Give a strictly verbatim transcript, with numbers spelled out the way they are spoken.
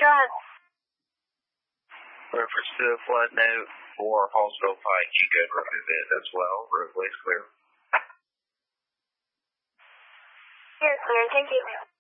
ahead. Reference to a flood note for Hallsville Pike, you could remove it as well. Roadway's clear. You're clear, thank you.